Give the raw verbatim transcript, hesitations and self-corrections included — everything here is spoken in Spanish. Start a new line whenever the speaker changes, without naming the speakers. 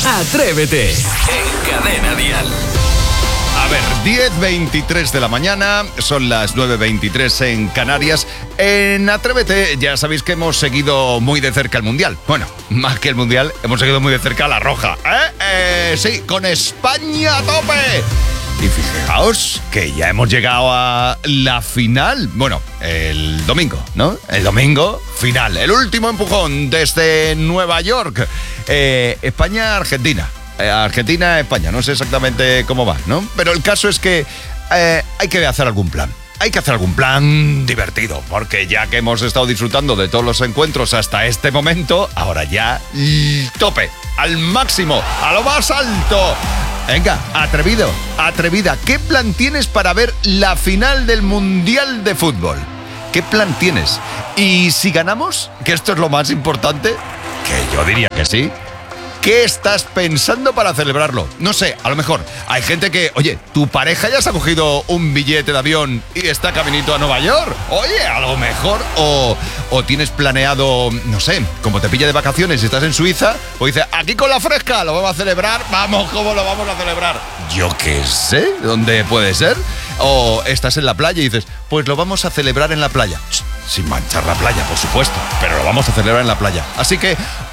Atrévete en Cadena Dial.
A ver, diez veintitrés de la mañana, son las nueve veintitrés en Canarias. En Atrévete ya sabéis que hemos seguido muy de cerca el Mundial. Bueno, más que el Mundial, hemos seguido muy de cerca la Roja. ¿Eh? Eh, sí, con España a tope. Y fijaos que ya hemos llegado a la final. Bueno, el domingo, ¿no? El domingo, final. El último empujón desde Nueva York. Eh, España-Argentina. Eh, Argentina-España. No sé exactamente cómo va, ¿no? Pero el caso es que eh, hay que hacer algún plan. Hay que hacer algún plan divertido, porque ya que hemos estado disfrutando de todos los encuentros hasta este momento, ahora ya tope, al máximo, a lo más alto. Venga, atrevido, atrevida, ¿qué plan tienes para ver la final del Mundial de Fútbol? ¿Qué plan tienes? Y si ganamos, que esto es lo más importante, que yo diría que sí, ¿qué estás pensando para celebrarlo? No sé, a lo mejor hay gente que, oye, tu pareja ya se ha cogido un billete de avión y está caminito a Nueva York. Oye, a lo mejor. O, o tienes planeado, no sé, como te pilla de vacaciones y estás en Suiza, o dices, aquí con la fresca, lo vamos a celebrar. Vamos, ¿cómo lo vamos a celebrar? Yo qué sé, ¿dónde puede ser? O estás en la playa y dices, pues lo vamos a celebrar en la playa. Sin manchar la playa, por supuesto, pero lo vamos a celebrar en la playa. Así que